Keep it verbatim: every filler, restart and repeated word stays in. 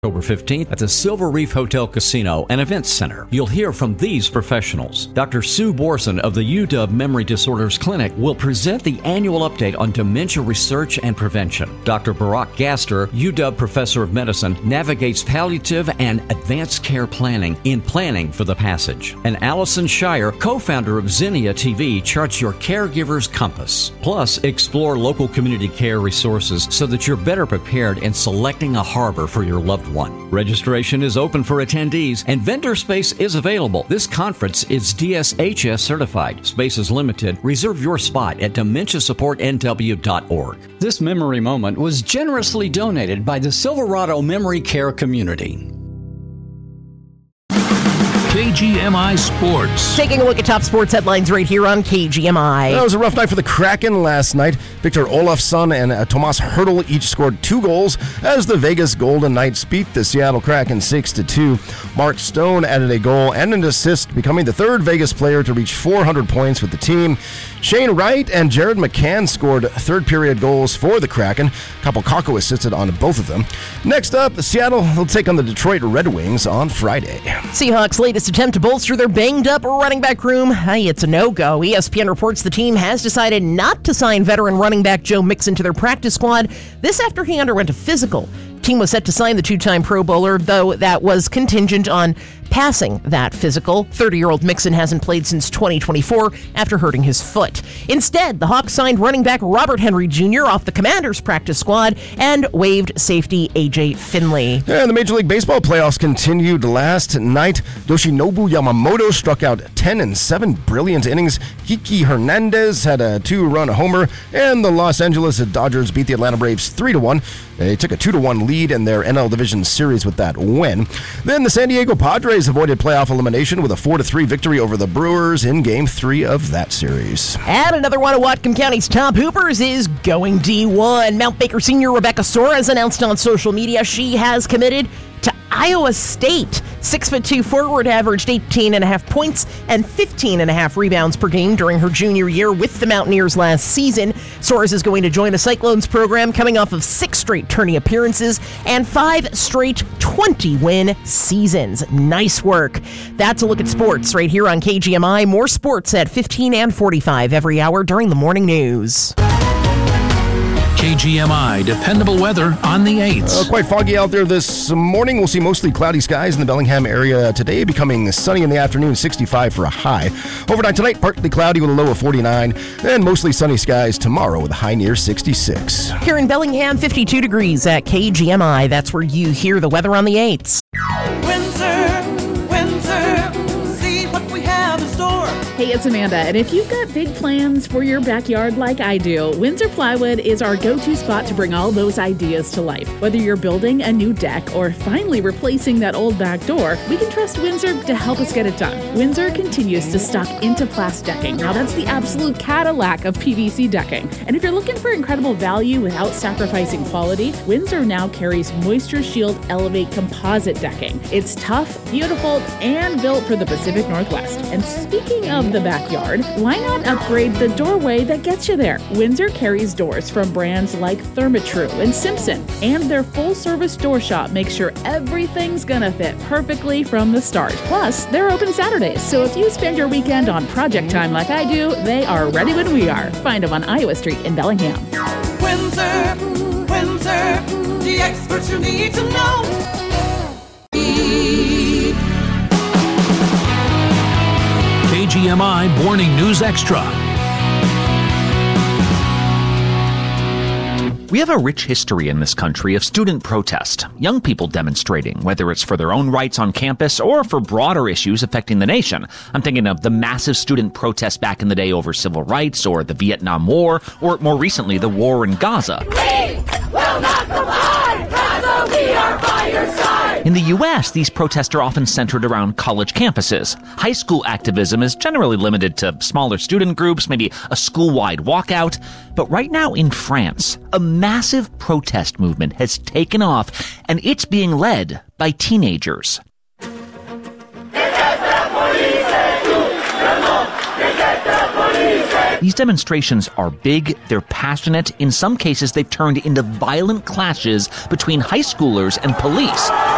October fifteenth at the Silver Reef Hotel Casino and Events Center. You'll hear from these professionals. Doctor Sue Borson of the U W Memory Disorders Clinic will present the annual update on dementia research and prevention. Doctor Barack Gaster, U W Professor of Medicine, navigates palliative and advanced care planning in Planning for the Passage. And Allison Shire, co-founder of Zinnia T V, charts your caregiver's compass. Plus, explore local community care resources so that you're better prepared in selecting a harbor for your loved one. Registration is open for attendees and vendor space is available. This conference is D S H S certified. Space is limited. Reserve your spot at dementia support n w dot org. This memory moment was generously donated by the Silverado Memory Care Community. K G M I Sports. Taking a look at top sports headlines right here on K G M I. It was a rough night for the Kraken last night. Victor Olofsson and uh, Tomas Hertl each scored two goals as the Vegas Golden Knights beat the Seattle Kraken six to two. Mark Stone added a goal and an assist, becoming the third Vegas player to reach four hundred points with the team. Shane Wright and Jared McCann scored third-period goals for the Kraken. Kaapo Kakko assisted on both of them. Next up, Seattle will take on the Detroit Red Wings on Friday. Seahawks' latest attempt to bolster their banged-up running back room, hey, it's a no-go. E S P N reports the team has decided not to sign veteran running back Joe Mixon to their practice squad. This after he underwent a physical. Team was set to sign the two-time Pro Bowler, though that was contingent on passing that physical. thirty-year-old Mixon hasn't played since twenty twenty-four after hurting his foot. Instead, the Hawks signed running back Robert Henry Junior off the Commanders' practice squad and waived safety A J Finley. And the Major League Baseball playoffs continued last night. Yoshinobu Yamamoto struck out ten in seven brilliant innings. Kiki Hernandez had a two-run homer, and the Los Angeles Dodgers beat the Atlanta Braves three to one. They took a two to one lead in their N L Division Series with that win. Then the San Diego Padres avoided playoff elimination with a four to three victory over the Brewers in Game three of that series. And another one of Whatcom County's top hoopers is going D one. Mount Baker senior Rebecca Soares announced on social media she has committed to Iowa State. Six foot two forward averaged eighteen and a half points and fifteen and a half rebounds per game during her junior year with the Mountaineers last season. Soares is going to join the Cyclones program coming off of six straight tourney appearances and five straight twenty-win seasons. Nice work. That's a look at sports right here on K G M I. More sports at fifteen and forty-five every hour during the morning news. K G M I dependable weather on the eights. Uh, quite foggy out there this morning. We'll see mostly cloudy skies in the Bellingham area today, becoming sunny in the afternoon, sixty-five for a high. Overnight tonight, partly cloudy with a low of forty-nine, and mostly sunny skies tomorrow with a high near sixty-six. Here in Bellingham, fifty-two degrees at K G M I. That's where you hear the weather on the eights. Windsor, Windsor, see what we have in store. Hey, it's Amanda, and if you've got big plans for your backyard like I do, Windsor Plywood is our go-to spot to bring all those ideas to life. Whether you're building a new deck or finally replacing that old back door, we can trust Windsor to help us get it done. Windsor continues to stock Intaplas decking. Now, that's the absolute Cadillac of P V C decking. And if you're looking for incredible value without sacrificing quality, Windsor now carries Moisture Shield Elevate composite decking. It's tough, beautiful, and built for the Pacific Northwest. And speaking of the backyard, why not upgrade the doorway that gets you there? Windsor carries doors from brands like Therma-Tru and Simpson, and their full-service door shop makes sure everything's gonna fit perfectly from the start. Plus, they're open Saturdays, so if you spend your weekend on project time like I do, they are ready when we are. Find them on Iowa Street in Bellingham. Windsor, Windsor, the experts you need to know. K G M I Morning News Extra. We have a rich history in this country of student protest, young people demonstrating, whether it's for their own rights on campus or for broader issues affecting the nation. I'm thinking of the massive student protests back in the day over civil rights or the Vietnam War, or more recently, the war in Gaza. We will not comply, Gaza, we are by your side. In the U S, these protests are often centered around college campuses. High school activism is generally limited to smaller student groups, maybe a school-wide walkout. But right now in France, a massive protest movement has taken off, and it's being led by teenagers. These demonstrations are big, they're passionate. In some cases, they've turned into violent clashes between high schoolers and police.